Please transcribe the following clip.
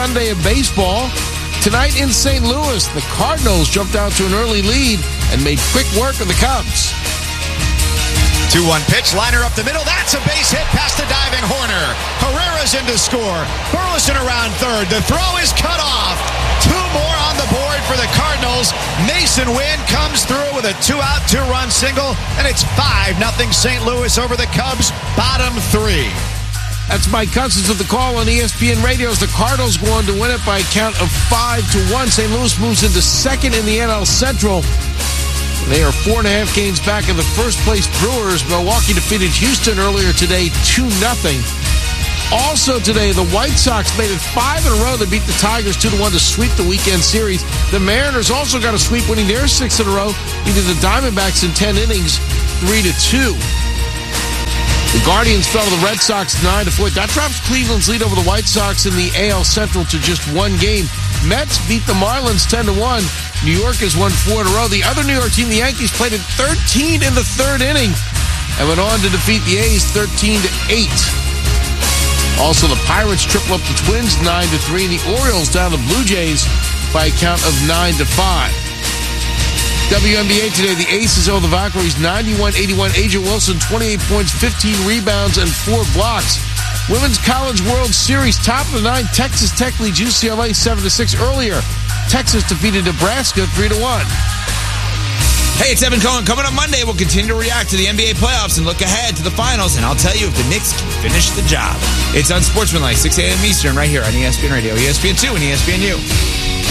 Sunday of baseball. Tonight in St. Louis, the Cardinals jumped out to an early lead and made quick work of the Cubs. 2-1 pitch, liner up the middle. That's a base hit past the diving Horner. Herrera's in to score. Burleson around third. The throw is cut off. 2 more on the board for the Cardinals. Mason Wynn comes through with a 2-out, 2-run single, and it's 5-0 St. Louis over the Cubs. Bottom 3. That's Mike Cousins with the call on ESPN Radio. The Cardinals go on to win it by a count of 5-1. St. Louis moves into second in the NL Central. They are 4.5 games back of the first-place Brewers. Milwaukee defeated Houston earlier today 2-0. Also today, the White Sox made it 5 in a row. They beat the Tigers 2-1 to sweep the weekend series. The Mariners also got a sweep, winning their 6 in a row, beating the Diamondbacks in 10 innings 3-2. The Guardians fell to the Red Sox 9-4. That drops Cleveland's lead over the White Sox in the AL Central to just 1 game. Mets beat the Marlins 10-1. New York has won 4 in a row. The other New York team, the Yankees, played at 13 in the 3rd inning and went on to defeat the A's 13-8. Also, the Pirates triple up the Twins 9-3, and the Orioles down the Blue Jays by a count of 9-5. WNBA today, the Aces over the Valkyries 91-81. Asia Wilson 28 points, 15 rebounds, and 4 blocks. Women's College World Series top of the 9. Texas Tech leads UCLA 7-6 earlier. Texas defeated Nebraska 3-1. Hey, it's Evan Cohen. Coming up Monday, we'll continue to react to the NBA playoffs and look ahead to the finals, and I'll tell you if the Knicks can finish the job. It's Unsportsmanlike, 6 a.m. Eastern, right here on ESPN Radio, ESPN2, and ESPNU.